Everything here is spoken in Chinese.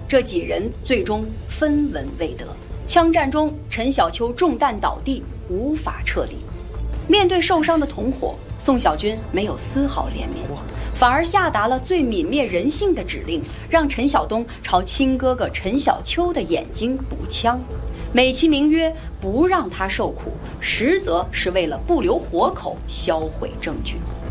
这几人最终分文未得。枪战中，陈小秋中弹倒地，无法撤离。面对受伤的同伙，宋小军没有丝毫怜悯，反而下达了最泯灭人性的指令，让陈晓东朝亲哥哥陈小秋的眼睛补枪，美其名曰不让他受苦，实则是为了不留活口，销毁证据。